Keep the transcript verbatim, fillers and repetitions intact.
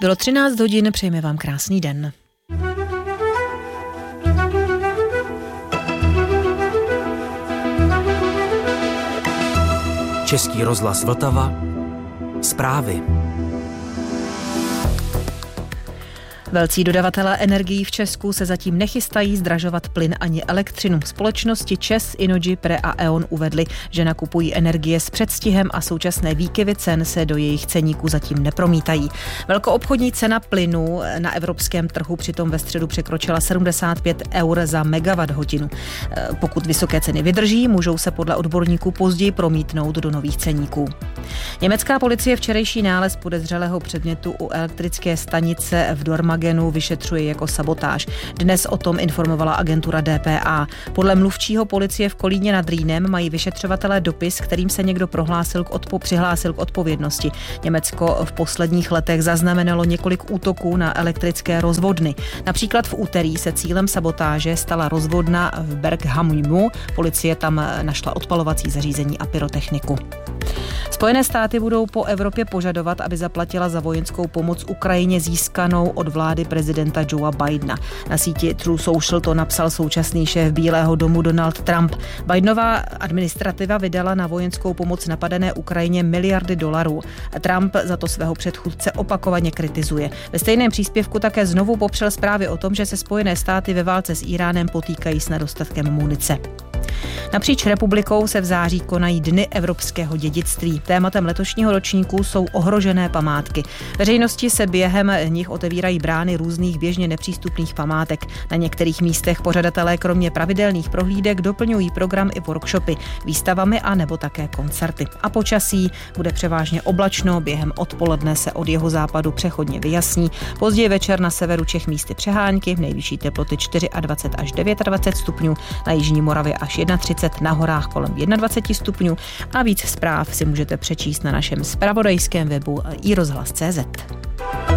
Bylo třináct hodin, přejeme vám krásný den. Český rozhlas Vltava. Zprávy. Velcí dodavatelé energií v Česku se zatím nechystají zdražovat plyn ani elektřinu. Společnosti ČEZ, Innogy, Pre a E.ON uvedly, že nakupují energie s předstihem a současné výkyvy cen se do jejich ceníků zatím nepromítají. Velkoobchodní cena plynu na evropském trhu přitom ve středu překročila sedmdesát pět eur za megawatt hodinu. Pokud vysoké ceny vydrží, můžou se podle odborníků později promítnout do nových ceníků. Německá policie včerejší nález podezřelého předmětu u elektrické stanice v Dormagenu vyšetřuje jako sabotáž. Dnes o tom informovala agentura D P A. Podle mluvčího policie v Kolíně nad Rýnem mají vyšetřovatelé dopis, kterým se někdo prohlásil k odpo- přihlásil k odpovědnosti. Německo v posledních letech zaznamenalo několik útoků na elektrické rozvodny. Například v úterý se cílem sabotáže stala rozvodna v Berghamu. Policie tam našla odpalovací zařízení a pyrotechniku. Spojené státy budou po Evropě požadovat, aby zaplatila za vojenskou pomoc Ukrajině získanou od vlády prezidenta Joea Bidena. Na síti True Social to napsal současný šéf Bílého domu Donald Trump. Bidenová administrativa vydala na vojenskou pomoc napadené Ukrajině miliardy dolarů. Trump za to svého předchůdce opakovaně kritizuje. Ve stejném příspěvku také znovu popřel zprávy o tom, že se Spojené státy ve válce s Íránem potýkají s nedostatkem munice. Napříč republikou se v září konají Dny evropského dědictví. Tématem letošního ročníku jsou ohrožené památky. Veřejnosti se během nich otevírají brány různých běžně nepřístupných památek. Na některých místech pořadatelé kromě pravidelných prohlídek doplňují program i workshopy, výstavami a nebo také koncerty. A počasí bude převážně oblačno, během odpoledne se od jihozápadu přechodně vyjasní. Později večer na severu Čech místy přehánky, nejvyšší teploty dvacet čtyři až dvacet devět stupňů, na jižní Moravě až třicet jedna, na horách kolem dvacet jedna stupňů a víc zpráv si můžete přečíst na našem zpravodajském webu i rozhlas tečka cé zet.